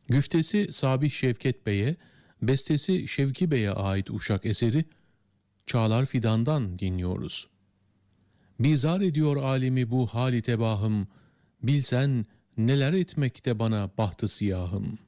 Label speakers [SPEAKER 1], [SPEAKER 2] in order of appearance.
[SPEAKER 1] Güftesi Sabih Şevket Bey'e, bestesi Şevki Bey'e ait Uşak eseri Çağlar Fidan'dan dinliyoruz. Bizar ediyor alemi bu hali tebahım, bilsen neler etmekte bana bahtı siyahım.